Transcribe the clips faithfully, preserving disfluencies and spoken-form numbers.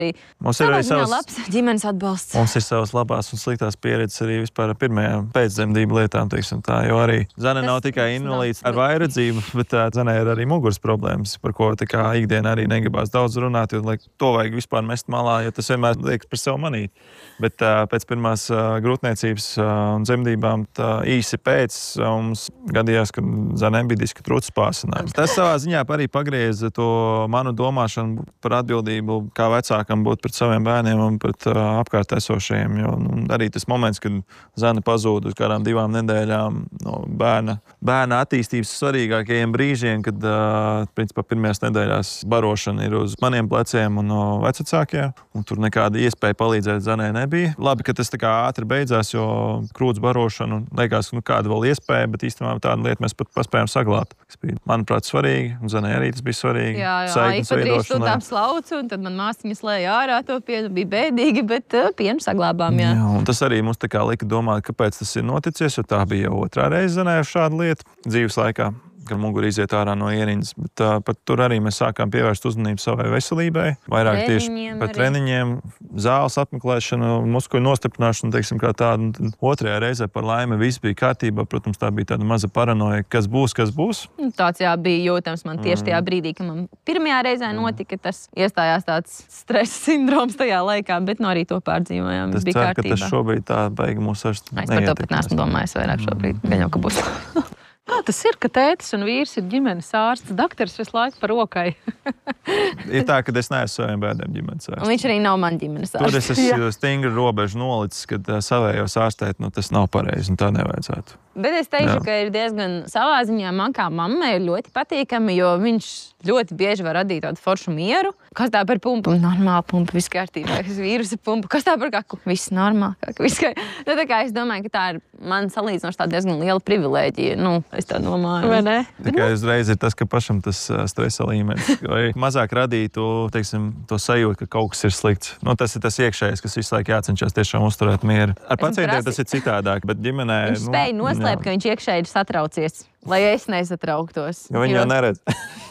Mums ir arī savs labs ģimenes atbalsts. Mums ir savas labās un sliktās pieredzes arī vispār ar pirmajām pēcdzemdību lietām, teiksim tā, jo arī Zane nav tikai invalīds ar vājredzību, bet uh, Zanē ir arī muguras problēmas, par ko tā kā ikdienā arī negribās daudz runāt, jo laik, to vajag vispār mest malā, jo tas vienmēr liekas par sev manīt. Bet uh, pēc pirmās uh, grūtniecības uh, un dzemdībām tā īsi pēc uh, mums gadījās, ka Zanē bija diska trūces pārsinājums. Tas savā ziņā arī pagrieza to manu domāšanu par atbildību kā vecākam būt pret saviem bērniem un pret uh, apkārt esošajiem. Jo nu, arī tas moments, kad Zane pazūd uz kādām divām nedēļām no bērna, bērna attīstības svarīgākajiem brīžiem, kad uh, principā pirmajās nedēļās barošana ir uz maniem pleciem un no vecākiem, un tur nekāda iespēja palīdzēt Zanē nebija. Labi, ka tas tā kā ātri beidzās, jo krūts barošanu liekas, nu kāda vēl iespēja, bet īstenībā tādu lietu mēs pat paspējām saglāt. Tas bija, manuprāt, svarīgi, un Zanē arī tas bija svarīgi. Jā, jā, ik pa trīs stundām slaucu, un tad man māsiņas lēja ārā to pienu, bija bēdīgi, bet uh, pienu saglābām, jā. Jā, un tas arī mums tā kā lika domāt, kāpēc tas ir noticies, jo tā bija jau otrā reize Zanē šāda lieta dzīves laikā, kad mugura iziet ārā no ieriņas, bet uh, pat tur arī mēs sākām pievērst uzmanību savai veselībai, vairāk tieši par treniņiem, zāles apmeklēšanu, muskuļu nostiprināšanu, teiksim, kā tādu. Un otrajā reizē par laimi viss bija kārtībā, protams, tā bija tāda maza paranoja, kas būs, kas būs. Tāds jā, bija jūtams man tieši tajā brīdī, kad man pirmajā reizē notika, tas iestājās tāds stresa sindroms tajā laikā, bet no arī to pārdzīvojām, tas bija cer, kārtībā. Tas šobrīd tā beigi mūs vairs neietekmēs. Es par to pat neesmu domājis vairāk šobrīd, gan jau, ka būs. Kā tas ir, ka tētis un vīrs ir ģimenes ārsts, daktars visu laiku par rokai? Ir tā, ka es neesmu saviem bērniem ģimenes ārsts. Un viņš arī nav man ģimenes ārsts. Tur es esmu stingri robežu nolicis, kad savējos ārstēt, nu tas nav pareizi un tā nevajadzētu. Bet es teikšu, Jā. ka ir diezgan savā ziņā man kā mammai ir ļoti patīkami, jo viņš ļoti bieži var radīt tādu foršu mieru. Kas tā par pumpu? Normāla pumpa, viss kārtībā. Kas vīrusa pumpa? Kas tā par kaku? Viss normāli. Viss kā... Nu, tā kā es domāju, ka tā ir man salīdzinoši tā diezgan liela privilēģija. Nu, es tā domāju. Vai ne? Tikai uzreiz ir tas, ka pašam tas stresa līmenis, vai mazāk radītu, teiksim, to sajūtu, ka kaut kas ir slikts. Nu, tas ir tas iekšējais, kas visu laiku jācenšas tiešām uzturēt mieru. Ar pacientiem tas ir citādāk, bet ģimenē... Viņš nu, spēja noslēpt, ka viņš iekšēji ir satraucies, lai es nesatrauktos. Jo viņi jo... jau neredz.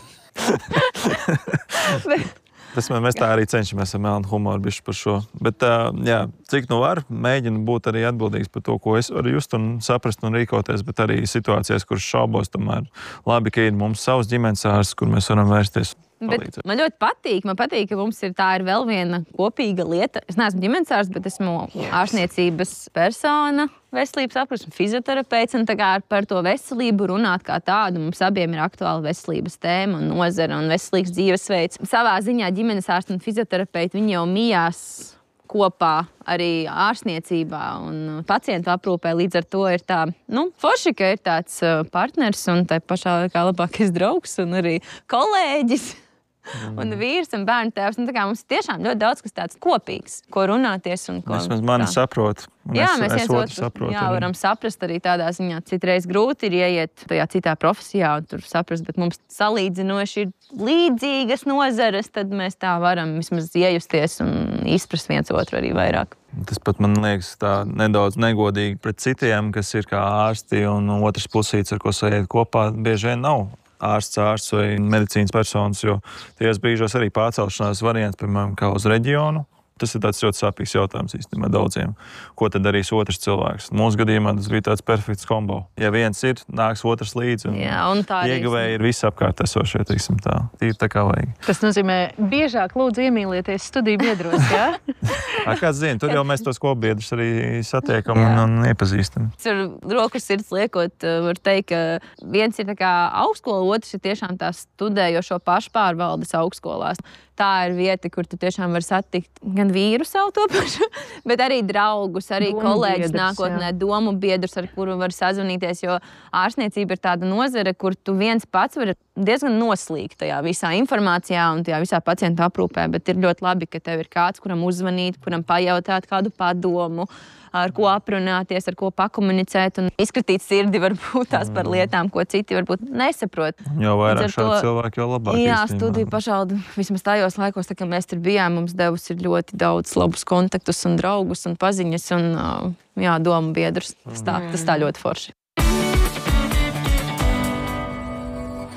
bet... Tas mēs tā arī cenšamies ar melnu humoru bišķi par šo. Bet, jā, cik nu var, mēģinu būt arī atbildīgs par to, ko es varu just un saprast un rīkoties, bet arī situācijās, kuras šaubos, tomēr labi, ka ir mums savs ģimenes ārsts, kur mēs varam vērsties. Bet man ļoti patīk, man patīk, ka mums ir tā ir vēl viena kopīga lieta. Es neesmu ģimenes ārsts, bet esmu ārstniecības persona, veselības aprūpes fizioterapeits, un tā kā par to veselību runāt kā tādu. Mums abiem ir aktuāla veselības tēma un nozara un veselīgs dzīvesveids. Savā ziņā ģimenes ārsti un fizioterapeiti, viņi jau mijās kopā arī ārstniecībā un pacientu aprūpē. Līdz ar to ir tā, nu, forši, ka ir tāds partners un tā pašā laikā labākais draugs un arī kolēģis. Mm. Un vīrs un bērnu tēvs. Un tā kā mums tiešām ļoti daudz kas tāds kopīgs, ko runāties un ko... Mēs mani saprot. Jā, es, mēs es viens otru saprotu. Jā, varam saprast arī tādā ziņā. Citreiz grūti ir ieiet tajā citā profesijā un tur saprast, bet mums salīdzinoši ir līdzīgas nozares, tad mēs tā varam vismaz iejusties un izprast viens otru arī vairāk. Tas pat man liekas tā nedaudz negodīgi pret citiem, kas ir kā ārsti un otrs pusīts, ar ko sajiet kopā, bieži vien nav ārsts, ārsts vai medicīnas personas, jo tajos brīžos arī pārcelšanās variants, piemēram, kā uz reģionu. Tas ir tāds ļoti sāpīgs jautājums īstenībā daudziem. Ko tad darīs otrs cilvēks? Mūsu gadījumā tas bija tāds perfekts kombo. Ja viens ir, nāks otrs līdzi un, Jā, un ieguvēji ir visi apkārt esošie, teiksim tā. Tīri tā kā vajag. Tas nozīmē, biežāk lūdzu iemīlieties studiju biedros, jā? A, kāds zina, tur jau mēs tos kopbiedrus arī satiekam un, un iepazīstam. Ar roku sirds liekot, var teikt, ka viens ir tā kā augstskola, otrs ir tiešām tā studējošo pašpārvaldes augstskolās. Tā ir vieta, kur tu tiešām var satikt gan vīru savu to pašu, bet arī draugus, arī domu kolēģis biedrs, nākotnē, jā. Domu biedrus, ar kuru var sazvanīties, jo ārstniecība ir tāda nozare, kur tu viens pats vari diezgan noslīgt tajā visā informācijā un tajā visā pacientu aprūpē, bet ir ļoti labi, ka tev ir kāds, kuram uzvanīt, kuram pajautāt kādu padomu, ar ko aprunāties, ar ko pakomunicēt un izskatīt sirdi varbūt tās par lietām, ko citi varbūt nesaprot. Jo vairāk šādi to... cilvēki, jo labāk. Jā, studiju pašaldi, vismaz tajos laikos, tā kā mēs tur bijām, mums devusi ļoti daudz labus kontaktus un draugus un paziņas un, jā, domu biedrus. Tas tā, tas tā ļoti forši.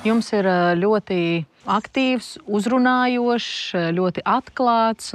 Jums ir ā, ļoti aktīvs, uzrunājošs, ļoti atklāts